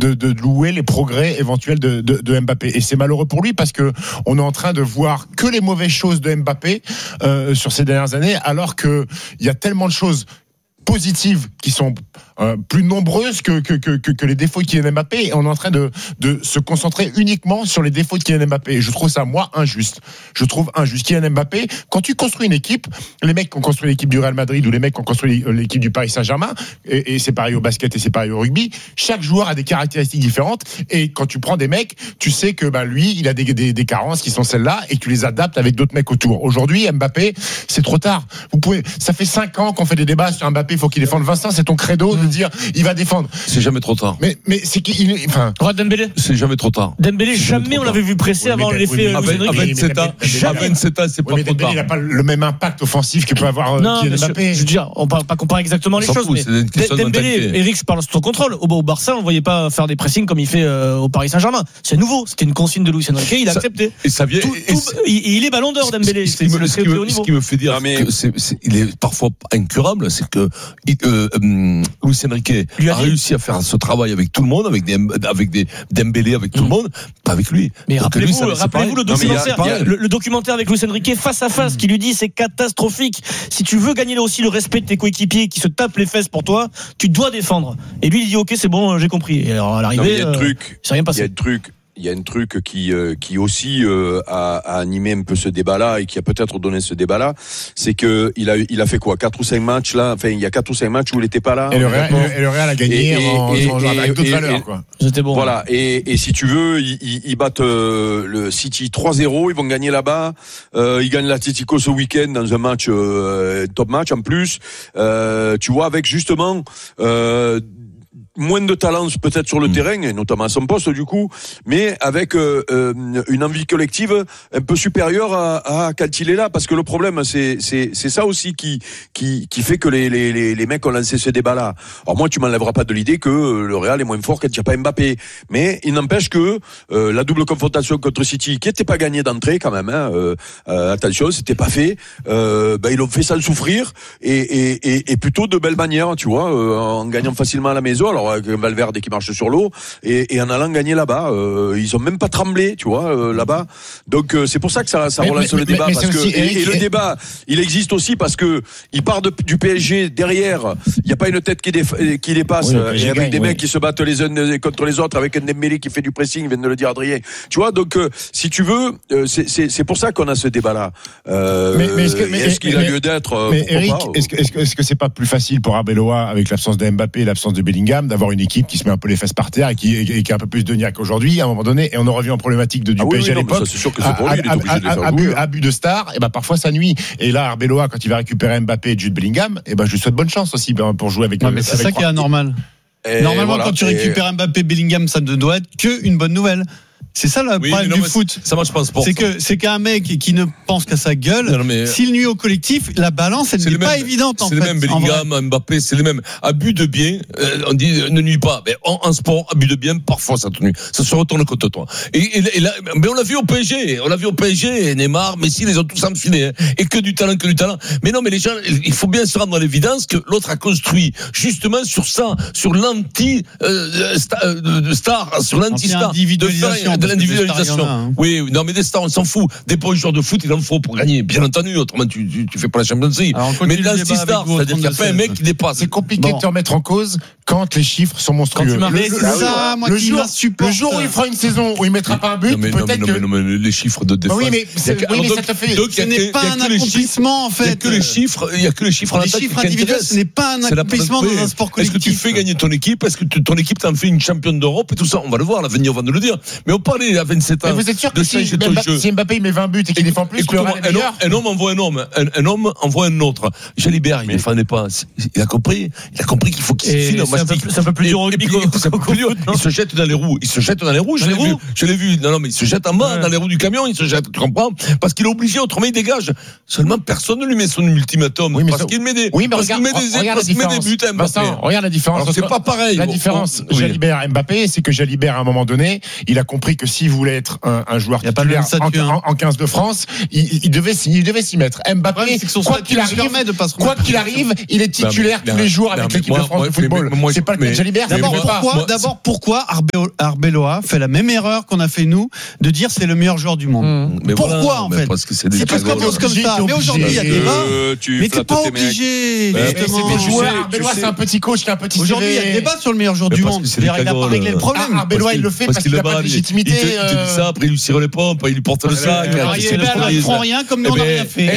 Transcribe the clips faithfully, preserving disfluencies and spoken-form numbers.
de, de louer les progrès éventuels de, de, de Mbappé. Et c'est malheureux pour lui parce que on est en train de voir que les mauvaises choses de Mbappé euh, sur ces dernières années, alors que il y a tellement de choses positives qui sont euh, plus nombreuses que, que, que, que les défauts de Kylian Mbappé, et on est en train de, de se concentrer uniquement sur les défauts de Kylian Mbappé, et je trouve ça, moi, injuste. Je trouve injuste. Kylian Mbappé, quand tu construis une équipe, les mecs qui ont construit l'équipe du Real Madrid ou les mecs qui ont construit l'équipe du Paris Saint-Germain, et, et c'est pareil au basket et c'est pareil au rugby, chaque joueur a des caractéristiques différentes, et quand tu prends des mecs, tu sais que bah, lui, il a des, des, des carences qui sont celles-là, et que tu les adaptes avec d'autres mecs autour. Aujourd'hui, Mbappé, c'est trop tard. Vous pouvez, ça fait cinq ans qu'on fait des débats sur Mbappé, il faut qu'il défende. Vincent, c'est ton credo de dire il va défendre. C'est jamais trop tard. Mais, mais c'est qu'il. Enfin. Dembélé. C'est jamais trop tard. Dembélé, jamais on l'avait vu presser oui, avant mais, l'effet. oui, à vingt-sept ans, à vingt-sept ans, c'est pas oui, trop tard. Il n'a pas le même impact offensif que peut avoir non, Kylian Mbappé. Je veux dire, on ne peut pas comparer exactement les choses. Fout, mais Dembélé, Eric, je parle sous ton contrôle. Au, au Barça, on ne voyait pas faire des pressings comme il fait euh, au Paris Saint-Germain. C'est nouveau. C'était une consigne de Luis Enrique. Il a ça, accepté. Et ça vient. Tout, tout, il, il est ballon d'or, Dembélé. Ce qui me, ce qui me, ce qui me fait dire mais... que c'est, c'est, il est parfois incurable, c'est que il, euh, euh, Luis Enrique a réussi à faire ce travail avec tout le monde, avec des, avec des Dembélé, avec tout mmh. le monde, pas avec lui. Mais donc rappelez-vous, lui, ça, rappelez-vous le documentaire, non, a, a... le, le documentaire avec Luis Enrique face à face, mmh. qui lui dit c'est catastrophique. Si tu veux gagner aussi le respect de tes coéquipiers qui se tapent les fesses pour toi, tu dois défendre. Et lui il dit ok c'est bon, j'ai compris. Et alors à l'arrivée, il y a un truc, c'est rien passé. Il y a un truc. Il y a un truc qui euh, qui aussi euh, a, a animé un peu ce débat-là et qui a peut-être donné ce débat-là, c'est que il a il a fait quoi quatre ou cinq matchs là, enfin il y a quatre ou cinq matchs où il était pas là. Et le Real, et le Real a gagné et, en, et, en, et, avec d'autres et, valeurs et, quoi. C'était bon. Voilà et, et si tu veux ils, ils, ils battent euh, le City trois zéro, ils vont gagner là-bas. Euh, ils gagnent l'Atlético ce week-end dans un match euh, top match en plus. Euh, tu vois avec justement. Euh, moins de talent peut-être sur le mmh. terrain, et notamment à son poste du coup, mais avec euh, euh, une envie collective un peu supérieure à, à quand il est là, parce que le problème c'est c'est c'est ça aussi qui qui qui fait que les les les, les mecs ont lancé ce débat-là. Alors moi tu m'enlèveras pas de l'idée que le Real est moins fort quand il n'y a pas Mbappé, mais il n'empêche que euh, la double confrontation contre City, qui n'était pas gagnée d'entrée quand même, hein, euh, euh, attention, c'était pas fait, euh, ben ils l'ont fait sans souffrir et et et, et plutôt de belle manière, tu vois, euh, en gagnant facilement à la maison. Alors avec Valverde qui marche sur l'eau et, et en allant gagner là-bas, euh, ils ont même pas tremblé, tu vois, euh, là-bas. Donc euh, c'est pour ça que ça, ça relance mais, le mais, débat, mais parce que aussi, et, et le débat, il existe aussi parce que il part de, du P S G derrière. Il y a pas une tête qui, déf, qui dépasse, oui, et avec des oui. mecs qui se battent les uns contre les autres, avec un Dembélé qui fait du pressing, vient de le dire Adrien. Tu vois, donc euh, si tu veux, euh, c'est, c'est, c'est pour ça qu'on a ce débat-là. Euh, mais, mais est-ce, que, mais, est-ce qu'il mais, a lieu d'être Mais Eric, pas, est-ce que est-ce que est-ce que c'est pas plus facile pour Arbeloa avec l'absence de Mbappé et l'absence de Bellingham d'avoir une équipe qui se met un peu les fesses par terre et qui, et qui a un peu plus de niaque aujourd'hui à un moment donné, et on en revient en problématique de, du ah P S G oui, oui, à l'époque. Ça, c'est sûr que c'est pour lui, il est obligé de les faire abus, jouer. abus de star, et ben parfois ça nuit. Et là, Arbeloa, quand il va récupérer Mbappé et Jude Bellingham, et ben je lui souhaite bonne chance aussi pour jouer avec. Ouais, mais c'est ça qui est anormal. Normalement, voilà, quand tu récupères et... Mbappé, Bellingham, ça ne doit être qu'une bonne nouvelle. C'est ça le oui, problème non, du foot. Ça marche pas sport. C'est que c'est qu'un mec qui ne pense qu'à sa gueule, non, mais... s'il nuit au collectif, la balance elle n'est pas mêmes, évidente en c'est fait. C'est les mêmes Bellingham, Mbappé, c'est les mêmes. Abus de bien, euh, on dit ne nuit pas. Mais en, en sport, abus de bien, parfois ça te nuit. Ça se retourne contre toi. Et, et, et là, mais on l'a vu au P S G, on l'a vu au P S G. Neymar, Messi, les ont tous enfilés. Hein. Et que du talent, que du talent. Mais non, mais les gens, il faut bien se rendre à l'évidence que l'autre a construit justement sur ça, sur l'anti euh, star, euh, star, sur l'anti-star, de, de l'individualisation. Hein. Oui, non, mais des stars, on s'en fout. Des bons joueurs de foot, il en faut pour gagner, bien entendu. Autrement, tu, tu, tu fais pas la Champions League. Mais l'anti-star, c'est-à-dire qu'il n'y a pas un mec qui dépasse. C'est compliqué bon. de te remettre en cause quand les chiffres sont monstrueux. Quand tu le, le, ça, moi le, qui jour, le jour où il fera une saison où il mettra pas un but, non, mais, peut-être non, mais, que. Non, mais, non, mais les chiffres de défense. Oui, mais, oui, mais ça te fait. Donc, ce n'est pas un accomplissement, en fait. Il n'y a que les chiffres, il n'y a que les chiffres en attaque. Les chiffres individuels, ce n'est pas un accomplissement dans un sport collectif. Est-ce que tu fais gagner ton équipe? Est-ce que ton équipe t'en fait une championne d'Europe et tout ça? On va le voir, l'avenir va nous le dire. Mais on parlait à vingt-sept ans. Vous êtes sûr que si Mbappé met vingt buts et qu'il défend plus, un homme envoie un homme, un homme envoie un autre. Jalibert, il ne défendait pas. Il a compris, il a compris qu'il faut qu'il se file. C'est un peu plus dur au rugby. Il se jette dans les roues. Il se jette dans les roues. Je l'ai vu. Je l'ai vu. Non, non, mais il se jette en bas dans les roues du camion. Il se jette. Tu comprends? Parce qu'il est obligé. Autrement, il dégage. Seulement, personne ne lui met son ultimatum. Parce qu'il met des. Oui, mais regarde, parce qu'il met des buts à Mbappé. Regarde la différence. C'est pas pareil. La différence Jalibert Mbappé, c'est que Jalibert, à un moment donné, il a compris que s'il voulait être un, un joueur titulaire en, statut, hein. en, en quinze de France, il, il, devait, il devait s'y mettre. Mbappé, ouais, quoi qu'il arrive, quoi qu'il arrive, il est titulaire non, mais, tous les jours avec non, l'équipe moi, de France moi, de football. Mais, moi, c'est pas le cas de Jalibert. D'abord, pourquoi, moi, d'abord pourquoi Arbeloa fait la même erreur qu'on a fait nous de dire c'est le meilleur joueur du monde. Mmh. Mais pourquoi voilà, en fait parce que c'est, c'est parce qu'on pense comme ça. Mais aujourd'hui il y a débat. Mais t'es pas obligé. Arbeloa c'est un petit coach qui a un petit. Aujourd'hui il y a débat sur le meilleur joueur du monde. Il n'a pas réglé le problème. Arbeloa il le fait parce qu'il n'a pas de légitimité. Il te dit ça, après il lui tire les pompes, il lui porte le sac. Il ne prend rien comme nous on n'a rien fait.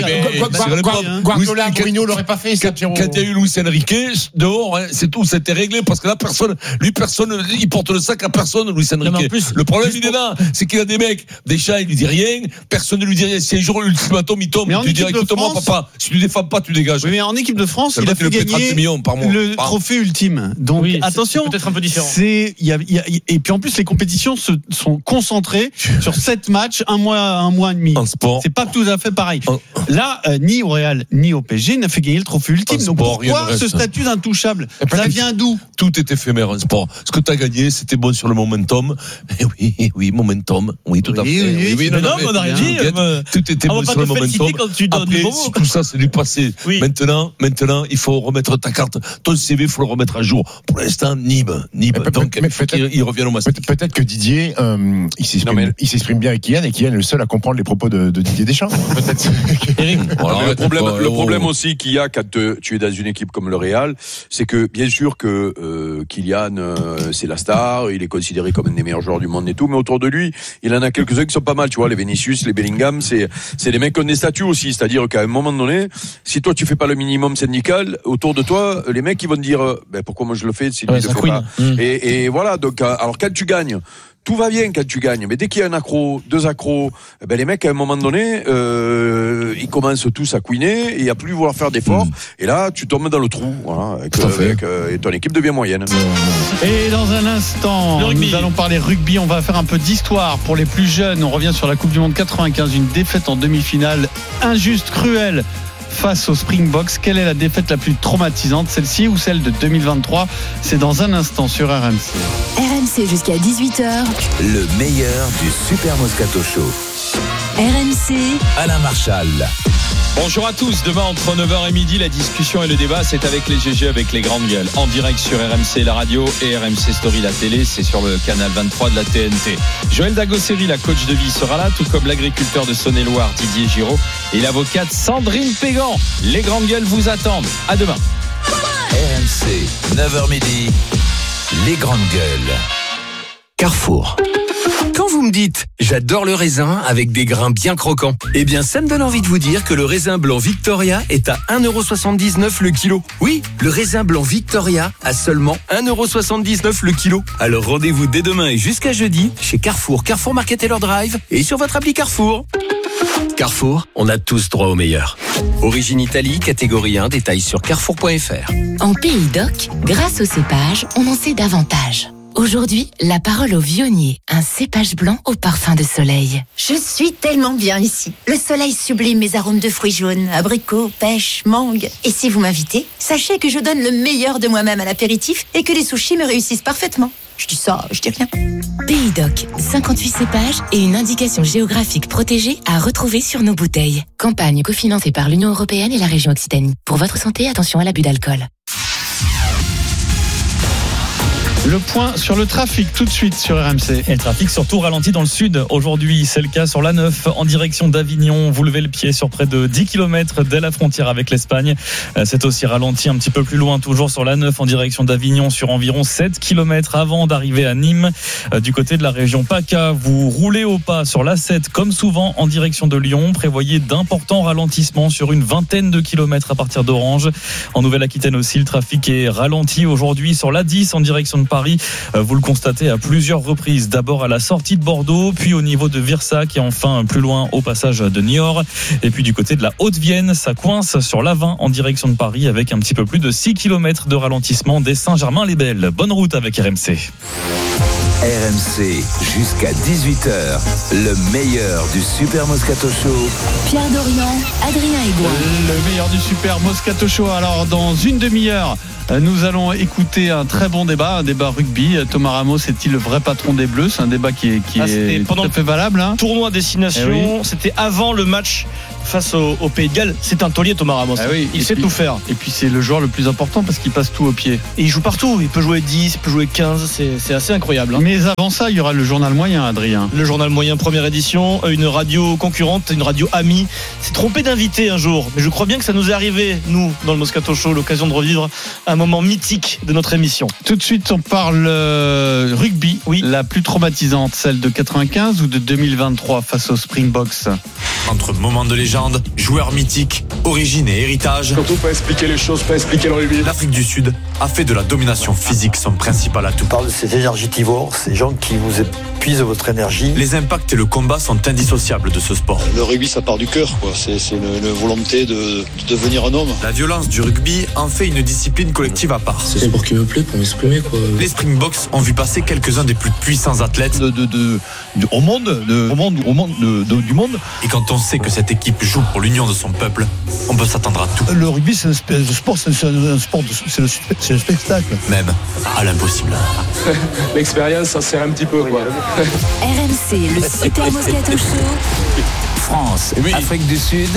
Guardiola, Mourinho l'aurait pas fait. Quand il y a eu Luis Enrique dehors, c'est tout, c'était réglé parce que là personne, lui personne, il porte le sac à personne, Luis Enrique. Le problème il est là, c'est qu'il y a des mecs, des chats, il lui dit rien, personne ne lui dit rien. Si un jour l'ultimatum il tombe, il lui dit écoute-moi papa, si tu défends pas, tu dégages. Oui, mais en équipe de France, il a fait gagner le trophée ultime. Donc attention, peut-être un peu différent. C'est il y a et puis en plus les compétitions se sont concentrées sur sept matchs, un mois, un mois et demi. C'est pas tout à fait pareil. Là, ni au Real ni au P S G n'a fait gagner le trophée ultime. Donc pourquoi ce statut d'intouchable? Ça vient d'où? Tout est éphémère en sport. Ce que tu as gagné, c'était bon sur le momentum. Et oui, oui, momentum. Oui, tout à fait. Oui, oui, oui, non, non, mais on n'a rien dit. Tout était bon sur le momentum. Après, tout ça, c'est du passé. Maintenant, maintenant, il faut remettre ta carte, ton C V, il faut le remettre à jour. Pour l'instant, Nîmes, Nîmes. Donc, il revient au mastic. Peut-être que Didier, euh, il, s'exprime, mais... il s'exprime bien avec Kylian et Kylian est le seul à comprendre les propos de, de Didier Deschamps. Peut-être. Eric. Alors, le problème, le problème aussi qu'il y a quand tu es dans une équipe comme le Real, c'est que bien sûr que euh, Kylian, euh, c'est la star, il est considéré comme un des meilleurs joueurs du monde et tout, mais autour de lui, il en a quelques-uns qui sont pas mal, tu vois, les Vinicius, les Bellingham, c'est c'est des mecs qui ont des statuts aussi, c'est-à-dire qu'à un moment donné, si toi tu fais pas le minimum syndical, autour de toi, les mecs ils vont te dire, ben pourquoi moi je le fais, si ouais, lui le fait pas. Mmh. Et, et voilà, donc alors quand tu gagnes. Tout va bien quand tu gagnes, mais dès qu'il y a un accro, deux accros, ben les mecs à un moment donné, euh, ils commencent tous à couiner et à plus vouloir faire d'efforts. Mmh. Et là, tu tombes dans le trou, voilà, avec, avec, euh, et ton équipe devient moyenne. Et dans un instant, nous allons parler rugby. On va faire un peu d'histoire pour les plus jeunes. On revient sur la Coupe du Monde quatre-vingt-quinze, une défaite en demi-finale injuste, cruelle. Face aux Springboks, quelle est la défaite la plus traumatisante, celle-ci ou celle de deux mille vingt-trois? C'est dans un instant sur R M C. R M C jusqu'à dix-huit heures. Le meilleur du Super Moscato Show. R M C. Alain Marchal. Bonjour à tous, demain entre neuf heures et midi, la discussion et le débat, c'est avec les G G, avec les grandes gueules. En direct sur R M C la radio et R M C Story la télé, c'est sur le canal vingt-trois de la T N T. Joël Dagosseri, la coach de vie, sera là, tout comme l'agriculteur de Saône-et-Loire, Didier Giraud, et l'avocate Sandrine Pégan. Les grandes gueules vous attendent. À demain. R M C, neuf heures midi, les grandes gueules. Carrefour. Quand vous me dites « j'adore le raisin avec des grains bien croquants », eh bien ça me donne envie de vous dire que le raisin blanc Victoria est à un euro soixante-dix-neuf le kilo. Oui, le raisin blanc Victoria à seulement un euro soixante-dix-neuf le kilo. Alors rendez-vous dès demain et jusqu'à jeudi chez Carrefour, Carrefour Market Taylor Drive et sur votre appli Carrefour. Carrefour, on a tous droit au meilleur. Origine Italie, catégorie un, détails sur carrefour point f r. En Pays d'Oc, grâce au cépage, on en sait davantage. Aujourd'hui, la parole au Vionnier, un cépage blanc au parfum de soleil. Je suis tellement bien ici. Le soleil sublime mes arômes de fruits jaunes, abricots, pêche, mangue. Et si vous m'invitez, sachez que je donne le meilleur de moi-même à l'apéritif et que les sushis me réussissent parfaitement. Je dis ça, je dis rien. Pays d'Oc, cinquante-huit cépages et une indication géographique protégée à retrouver sur nos bouteilles. Campagne cofinancée par l'Union européenne et la région Occitanie. Pour votre santé, attention à l'abus d'alcool. Le point sur le trafic tout de suite sur R M C. Et le trafic surtout ralenti dans le sud. Aujourd'hui, c'est le cas sur l'A neuf en direction d'Avignon. Vous levez le pied sur près de dix kilomètres dès la frontière avec l'Espagne. C'est aussi ralenti un petit peu plus loin, toujours sur l'A neuf en direction d'Avignon sur environ sept kilomètres avant d'arriver à Nîmes. Du côté de la région PACA, vous roulez au pas sur l'A sept comme souvent en direction de Lyon. Prévoyez d'importants ralentissements sur une vingtaine de kilomètres à partir d'Orange. En Nouvelle-Aquitaine aussi, le trafic est ralenti aujourd'hui sur l'A dix en direction de Paris. Paris. Vous le constatez à plusieurs reprises. D'abord à la sortie de Bordeaux, puis au niveau de Virsac et enfin plus loin au passage de Niort. Et puis du côté de la Haute-Vienne, ça coince sur l'A vingt en direction de Paris avec un petit peu plus de six kilomètres de ralentissement dès Saint-Germain-les-Belles. Bonne route avec R M C. R M C jusqu'à dix-huit heures, le meilleur du Super Moscato Show. Pierre Dorian, Adrien Aigouin. Le meilleur du Super Moscato Show. Alors dans une demi-heure, Nous allons écouter un très bon débat, un débat rugby. Thomas Ramos est-il le vrai patron des Bleus? C'est un débat qui est, qui ah, est tout à fait valable. Hein. Tournoi destination, eh oui. C'était avant le match face au, au Pays de Galles. C'est un taulier, Thomas Ramos. Ah oui, il sait puis, tout faire. Et puis c'est le joueur le plus important parce qu'il passe tout au pied. Et il joue partout. Il peut jouer dix, il peut jouer quinze. C'est, c'est assez incroyable. Hein. Mais avant ça, il y aura le journal moyen, Adrien. Le journal moyen, première édition. Une radio concurrente, une radio amie. C'est trompé d'invité un jour. Mais je crois bien que ça nous est arrivé, nous, dans le Moscato Show, l'occasion de revivre un moment mythique de notre émission. Tout de suite, on parle euh, rugby. Oui. La plus traumatisante, celle de quatre-vingt-quinze ou de deux mille vingt-trois face aux Springboks? Entre moments de légende, joueurs mythiques, origine et héritage. Surtout pas expliquer les choses, pas expliquer le rugby. L'Afrique du Sud a fait de la domination physique son principal atout. On parle de ces énergétivores, ces gens qui vous épuisent votre énergie. Les impacts et le combat sont indissociables de ce sport. Le rugby, ça part du cœur, quoi. C'est, c'est une, une volonté de, de devenir un homme. La violence du rugby en fait une discipline collective à part. C'est un sport qui me plaît pour m'exprimer, quoi. Les Springboks ont vu passer quelques-uns des plus puissants athlètes de, de, de, de, au monde, de, au monde, au monde de, de, du monde. Et quand on sait que cette équipe joue pour l'union de son peuple, on peut s'attendre à tout. Le rugby, c'est un sport, c'est un sport, de, c'est, le, c'est le spectacle. Même à l'impossible. L'expérience, ça sert un petit peu, quoi. R M C, le Super Moscato Show. France, oui. Afrique du Sud,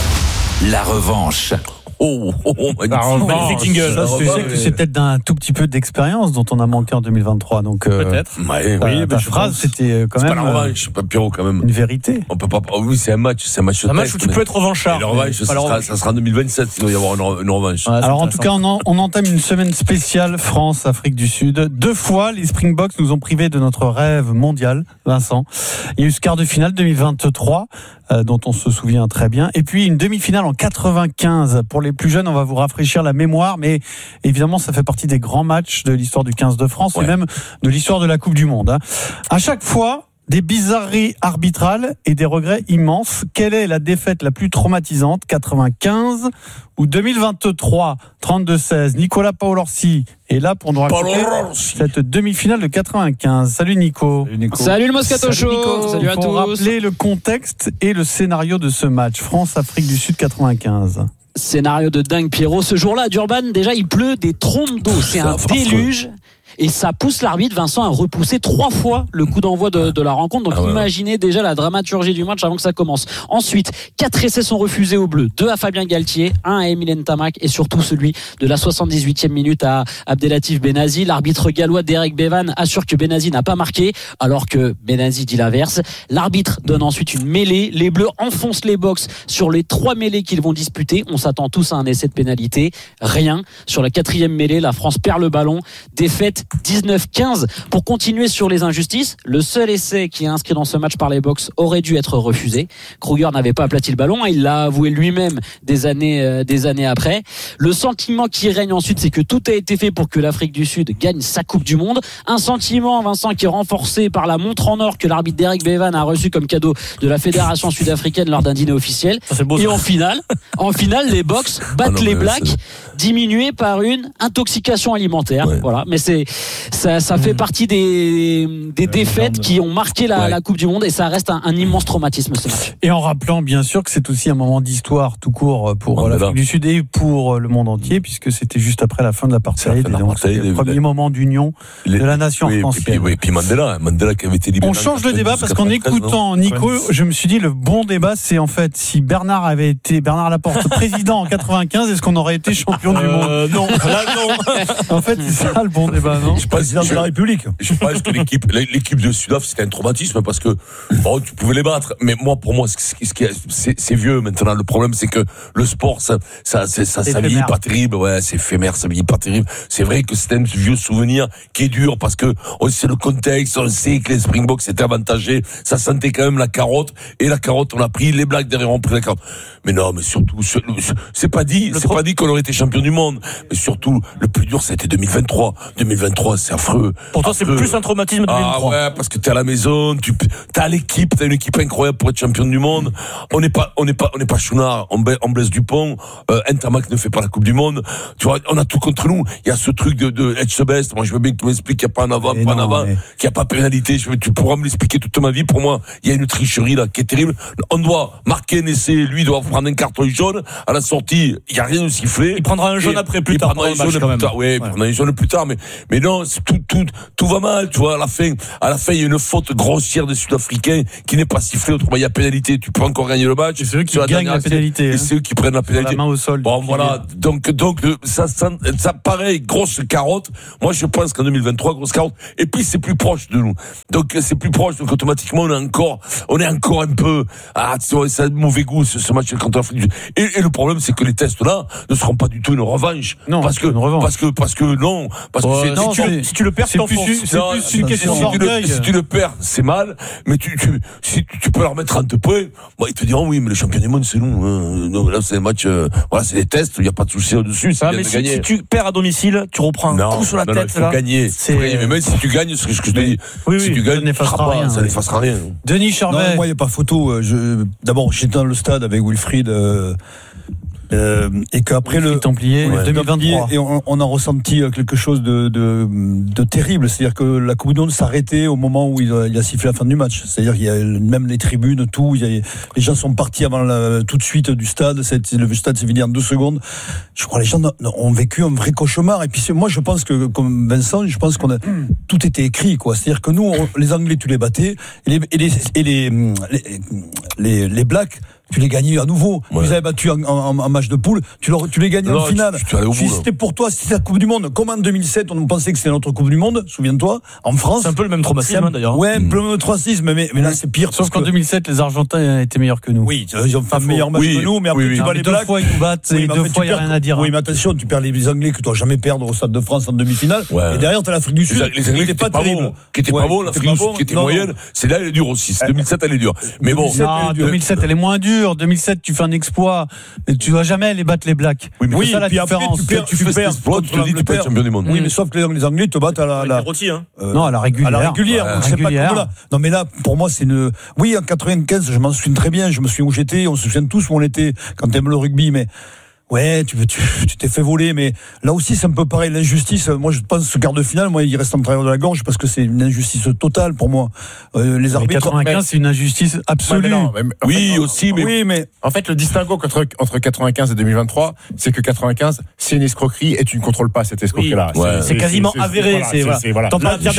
la revanche. Oh, oh, oh, la revanche. Ça, c'est, c'est peut-être d'un tout petit peu d'expérience dont on a manqué en deux mille vingt-trois. Donc euh, peut-être. Ouais, ta, oui, ta phrase, pense. C'était quand c'est même. C'est pas la revanche, pas Pierrot quand même. Une vérité. On peut pas. Oh, oui, c'est un match, c'est un match. Un match où tu peux être revanchard. La revanche, ça, sera, ça sera en deux mille vingt-sept. Sinon, il va y avoir une, une revanche. Ouais, alors en tout cas, on, en, on entame une semaine spéciale France-Afrique du Sud. Deux fois, les Springboks nous ont privés de notre rêve mondial, Vincent. Il y a eu ce quart de finale deux mille vingt-trois. Euh, dont on se souvient très bien. Et puis une demi-finale en quatre-vingt-quinze. Pour les plus jeunes, on va vous rafraîchir la mémoire, mais évidemment, ça fait partie des grands matchs de l'histoire du quinze de France, ouais. Et même de l'histoire de la Coupe du Monde. Hein. À chaque fois, des bizarreries arbitrales et des regrets immenses. Quelle est la défaite la plus traumatisante, quatre-vingt-quinze ou deux mille vingt-trois, trente-deux seize? Nicolas Paolorsi est là pour nous raconter cette demi-finale de quatre-vingt-quinze. Salut Nico. Salut, Nico. Salut le Moscato Show. Nico. Salut à tous. Pour rappeler le contexte et le scénario de ce match, France-Afrique du Sud quatre-vingt-quinze. Scénario de dingue, Pierrot. Ce jour-là, à Durban, déjà, il pleut des trompes d'eau. C'est un déluge. Et ça pousse l'arbitre, Vincent, à repousser trois fois le coup d'envoi de, de la rencontre. Donc ah ouais. Imaginez déjà la dramaturgie du match avant que ça commence. Ensuite, quatre essais sont refusés aux Bleus. Deux à Fabien Galtier, un à Emile Ntamak et surtout celui de la soixante-dix-huitième minute à Abdelatif Benazi. L'arbitre gallois Derek Bevan assure que Benazi n'a pas marqué alors que Benazi dit l'inverse. L'arbitre donne ensuite une mêlée. Les Bleus enfoncent les box sur les trois mêlées qu'ils vont disputer. On s'attend tous à un essai de pénalité. Rien. Sur la quatrième mêlée, la France perd le ballon. Défaite dix-neuf quinze. Pour continuer sur les injustices, le seul essai qui est inscrit dans ce match par les Box aurait dû être refusé. Kruger n'avait pas aplati le ballon, il l'a avoué lui-même des années, euh, des années après. Le sentiment qui règne ensuite, c'est que tout a été fait pour que l'Afrique du Sud gagne sa Coupe du Monde. Un sentiment, Vincent, qui est renforcé par la montre en or que l'arbitre Derek Bevan a reçu comme cadeau de la Fédération sud-africaine lors d'un dîner officiel. Ça, beau, Et ça. en finale, en finale, les Box battent ah non, les Blacks, c'est... diminués par une intoxication alimentaire. Ouais. Voilà, mais c'est Ça, ça fait partie des, des défaites qui ont marqué la, ouais. la Coupe du Monde et ça reste un, un immense traumatisme ce match. Et en rappelant bien sûr que c'est aussi un moment d'histoire tout court pour oh, l'Afrique du Sud et pour le monde entier puisque c'était juste après la fin de l'apartheid. Donc c'était le premier moment d'union les, de la nation oui, française. Et puis, oui, puis Mandela, Mandela qui avait été libéré. On change le débat parce qu'en écoutant Nico, je me suis dit le bon débat c'est en fait si Bernard avait été Bernard Laporte président en quatre-vingt-quinze, est-ce qu'on aurait été champion euh, du monde? Non, là non. En fait c'est ça le bon débat, non? Je président de la République. Je pense que l'équipe, l'équipe de Sudaf, c'était un traumatisme parce que bon, tu pouvais les battre. Mais moi, pour moi, ce qui, ce qui, c'est, c'est vieux maintenant. Le problème, c'est que le sport, ça, ça, ça, ça, ça vieillit pas terrible. Ouais, c'est éphémère, ça vieillit pas terrible. C'est vrai que c'est un vieux souvenir qui est dur parce que on sait le contexte, on sait que les Springboks étaient avantagés. Ça sentait quand même la carotte et la carotte, on a pris les Blacks derrière, on a pris la carotte. Mais non, mais surtout, c'est pas dit, le c'est trop... pas dit qu'on aurait été champion du monde. Mais surtout, le plus dur, c'était deux mille vingt-trois, deux mille vingt-quatre. vingt-trois, c'est affreux. Pour toi, c'est plus un traumatisme de deux mille trois. Ah ouais, parce que t'es à la maison, tu t'as l'équipe, t'as une équipe incroyable pour être champion du monde. On n'est pas, on n'est pas, on n'est pas Chounard, on, on Blaise Dupont, euh, Ntamak ne fait pas la Coupe du Monde. Tu vois, on a tout contre nous. Il y a ce truc de, de Edge Best. Moi, je veux bien que tu m'expliques qu'il n'y a pas en avant, mais pas non, en avant, mais... qu'il n'y a pas pénalité. Je veux, tu pourras me l'expliquer toute ma vie. Pour moi, il y a une tricherie, là, qui est terrible. On doit marquer un essai, lui doit prendre un carton jaune. À la sortie, il n'y a rien de sifflé. Il prendra un jaune et, après, plus il tard. Prendra un jaune plus tard. tard. Oui, ouais. Il prendra un jaune plus tard. Mais, mais non, tout, tout, tout va mal, tu vois. À la fin, à la fin, il y a une faute grossière des Sud-Africains qui n'est pas sifflée. Autrement, il y a pénalité. Tu peux encore gagner le match. Et c'est eux qui gagnent la pénalité. Et c'est eux qui prennent la pénalité. La main au sol. Bon, voilà. Donc, donc, ça, ça, ça paraît grosse carotte. Moi, je pense qu'en deux mille vingt-trois, grosse carotte. Et puis, c'est plus proche de nous. Donc, c'est plus proche. Donc, automatiquement, on est encore, on est encore un peu, ah, c'est un mauvais goût, ce, ce match contre l'Afrique du Sud. Et, et le problème, c'est que les tests là ne seront pas du tout une revanche. Non. Parce que, parce que, parce que, non. Parce que oh, c'est, non, si, tu, si tu le perds, c'est plus, c'est non, plus une question d'orgueil. Si tu le perds, c'est mal. Mais tu, tu, si tu peux leur mettre trente points, bon, ils te diront, oui, mais le champion du monde, c'est nous. Hein. Donc, là, c'est un match, euh, voilà, c'est des tests, il n'y a pas de souci au-dessus. Ah, mais si, si tu perds à domicile, tu reprends un non, coup sur la non, tête. Non, il faut là. gagner. C'est... Mais même si tu gagnes, c'est ce que je te dis. Oui, si oui, tu gagnes, ça n'effacera rien. Ça n'effacera rien. Denis Charvet. Moi, il n'y a pas photo. Je, d'abord, j'étais dans le stade avec Wilfried. Euh, Euh, et qu'après le Templier, ouais, deux mille vingt-trois, et on, on a ressenti quelque chose de, de, de terrible, c'est-à-dire que la Coupe du Monde s'arrêtait au moment où il a, il a sifflé la fin du match, c'est-à-dire qu'il y a même les tribunes, tout, il y a, les gens sont partis avant la, tout de suite du stade, le stade s'est vidé en deux secondes. Je crois que les gens ont vécu un vrai cauchemar. Et puis moi, je pense que comme Vincent, je pense qu'on a tout était écrit, quoi. C'est-à-dire que nous, on, les Anglais, tu les battais, et les et les et les les, les, les Blacks, tu les gagnais à nouveau. Ouais. Ils avaient battu en, en, en match de poule, tu, leur, tu les gagnais non, en finale. Tu, tu si c'était pour toi, c'était la Coupe du Monde. Comme en deux mille sept, on pensait que c'était notre Coupe du Monde, souviens-toi, en France. C'est un peu le même traumatisme, d'ailleurs. Ouais, un peu le même traumatisme, mais, mais là, c'est pire. Sauf qu'en que... deux mille sept, les Argentins étaient meilleurs que nous. Oui, ils ont fait un meilleur match oui, que nous, mais après, oui, tu oui. vas les deux Blacks. fois, ils nous battent, oui, et deux fois, il n'y a rien à dire. Oui, mais attention, tu perds les Anglais que tu dois jamais perdre au Stade de France en demi-finale. Ouais. Et derrière, tu as l'Afrique du Sud. Les Anglais qui n'étaient pas terribles. Qui n'étaient pas bons, l'Afrique du Sud qui était moyenne. C'est là, elle est dure aussi. deux mille sept, elle est dure. Mais bon. deux mille sept, elle est moins dure. deux mille sept, tu fais un exploit. Tu dois jamais aller battre les Blacks. Oui, mais oui, ça la différence. Tu perds, tu fais cet exploit, tu te dis tu peux être champion du monde. Oui, mais sauf que les Anglais te battent à la, la hein. euh, non, à la régulière. À la régulière. Ouais, donc c'est pas comme là. Non, mais là, pour moi, c'est une. Oui, en quatre-vingt-quinze, je m'en souviens très bien. Je me souviens où j'étais. On se souvient tous où on était quand t'aimes le rugby, mais. Ouais, tu, tu, tu t'es fait voler, mais là aussi c'est un peu pareil, l'injustice. Moi, je pense que ce quart de finale, moi, il reste en travers de la gorge parce que c'est une injustice totale pour moi. Euh, les arbitres. quatre-vingt-quinze, mais... c'est une injustice absolue. Ouais, mais non, mais, oui, fait, aussi, mais oui, mais en fait, le distinguo entre entre quatre-vingt-quinze et deux mille vingt-trois, c'est que quatre-vingt-quinze, c'est une escroquerie et tu ne contrôles pas cette escroquerie-là. Oui, ouais. C'est, c'est quasiment c'est, avéré. C'est, voilà. C'est, voilà.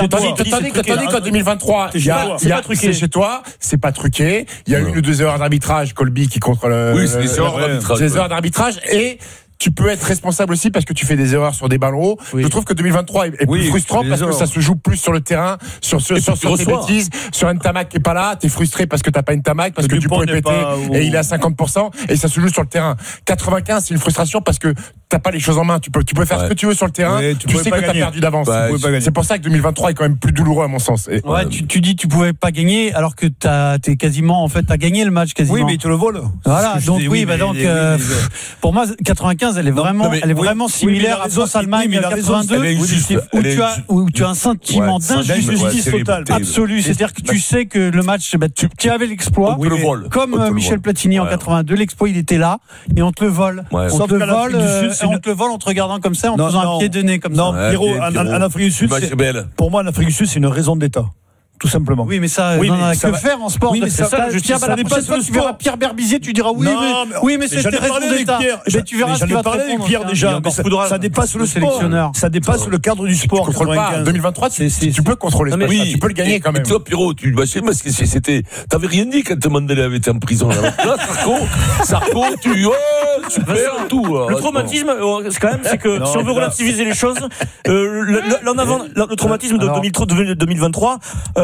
Tandis qu'en deux mille vingt-trois, c'est chez toi, c'est pas truqué. Il y a une ou deux erreurs d'arbitrage, Colby qui contre le. Oui, c'est des erreurs d'arbitrage. Des erreurs d'arbitrage et tu peux être responsable aussi parce que tu fais des erreurs sur des ballons hauts. Oui. Je trouve que deux mille vingt-trois est, est oui, plus frustrant parce erreurs. que ça se joue plus sur le terrain, sur ce, sur, sur tes bêtises, sur un Ntamak qui est pas là. T'es frustré parce que t'as pas une Ntamak, parce que, que Dupont est pété pas, ou... et il est à cinquante pour cent et ça se joue sur le terrain. quatre-vingt-quinze, c'est une frustration parce que t'as pas les choses en main. Tu peux, tu peux faire ouais. ce que tu veux sur le terrain. Ouais, tu, tu sais que gagner. T'as perdu d'avance. Bah, c'est pour ça que deux mille vingt-trois est quand même plus douloureux à mon sens. Et, ouais, ouais. Tu, tu dis tu pouvais pas gagner alors que t'as, t'es quasiment en fait t'as gagné le match quasiment. Oui, mais ils te le volent. Voilà. Donc oui, bah donc pour moi quatre-vingt-quinze, elle est vraiment elle est vraiment similaire à France-Allemagne quatre-vingt-deux, où tu as où tu as un sentiment d'injustice totale, absolue. C'est-à-dire que tu sais que le match, tu avais l'exploit, comme Michel Platini en quatre-vingt-deux, l'exploit il était là et on te le vole. On te le vole, on te le vole en te regardant comme ça, en faisant un pied de nez comme ça. Non, Pierrot, en Afrique du Sud, pour moi, en Afrique du Sud, c'est une raison d'État. Tout simplement. Oui, mais ça, oui, on en a que va... faire en sport. Oui, mais c'est ça, ça, je tiens à la prochaine fois, tu verras Pierre Berbizier, tu diras oui, non, mais, oui, mais c'était raison d'État. Mais tu verras ce qu'il va te répondre. Avec Pierre déjà. Ça dépasse le sport. Ça dépasse le cadre du sport. Tu contrôles pas. deux mille vingt-trois, tu peux contrôler le sport. Tu peux le gagner quand même. Toi, Pierrot, tu le bâchais parce que c'était. T'avais rien dit quand Mandela avait été en prison. Là, Sarko, Sarko, tu, tu perds tout. Le traumatisme, quand même, c'est que si on veut relativiser les choses, l'en avant, le traumatisme de deux mille vingt-trois,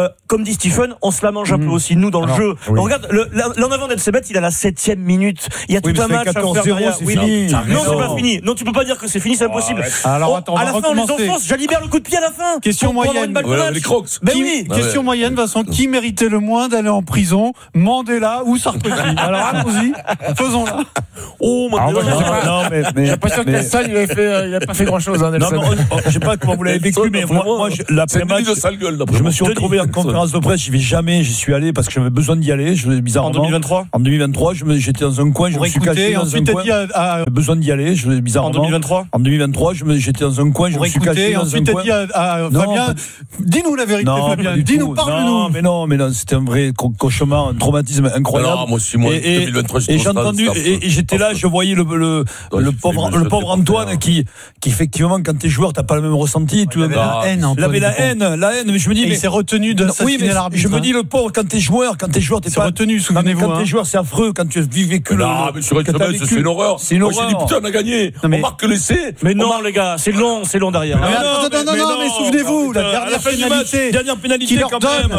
euh, comme dit Stephen, on se la mange un mmh. peu aussi, nous, dans Alors, le jeu. Oui. On regarde, le, l'en avant d'Elsebet, il a la septième minute. Il y a tout oui, un match à faire derrière. C'est oui, fini. Non, non c'est pas fini. Non, tu peux pas dire que c'est fini, c'est impossible. Oh, alors, attends, on à la fin, on les enfonce. Jalibert le coup de pied à la fin. Question moyenne. Ouais, les crocs. Ben oui. Question moyenne, Vincent. Qui méritait le moins d'aller en prison? Mandela ou Sarkozy? Alors, allons-y. Faisons-la. Oh, Mandela. Non, mais, mais, j'ai l'impression que Nelson, il a fait, il a pas fait grand chose, hein, Nelson. Non, mais, je sais pas comment vous l'avez vécu, mais moi, moi, je, l'après-match, je me suis retrouvé en conférence de presse, j'y vais jamais, j'y suis allé parce que j'avais besoin d'y aller, je, bizarrement. En deux mille vingt-trois? En deux mille vingt-trois, je me, j'étais dans un coin, je me suis caché dans un coin. Dit à, à... besoin d'y aller, je, bizarrement. En deux mille vingt-trois? En deux mille vingt-trois, je me, j'étais dans un coin, je me suis caché dans un coin. Ensuite, t'as dit à, à Fabien, dis-nous la vérité, non, Fabien, dis-nous, parle-nous. Non, mais non, mais non, c'était un vrai cauchemar, un traumatisme incroyable. Non, moi aussi, moi, et, deux mille vingt-trois, et j'ai entendu, et, et j'étais là, je voyais le, le, le pauvre, le pauvre Antoine qui, qui effectivement, quand t'es joueur, t'as pas le même ressenti. Il avait la haine, Il avait la haine, la haine, mais je me dis, mais. Il s'est retenu de s'assassiner l'arbitre. Je me dis, le pauvre, quand t'es joueur, quand t'es joueur, t'es pas retenu, souvenez-vous. Quand t'es joueur, c'est affreux, quand tu as vécu le. Non, mais sur une semaine, c'est une horreur. C'est une horreur. J'ai dit, putain, on a gagné. On marque l'essai. Mais non, les gars, c'est long, c'est long derrière. Non, non, non, mais souvenez-vous, la dernière pénalité. Dernière pénalité, quand même.